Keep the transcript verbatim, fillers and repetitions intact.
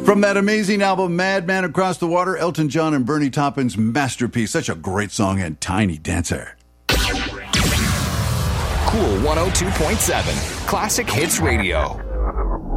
From that amazing album, Madman Across the Water, Elton John and Bernie Taupin's masterpiece. Such a great song and Tiny Dancer. Cool one oh two point seven, Classic Hits Radio.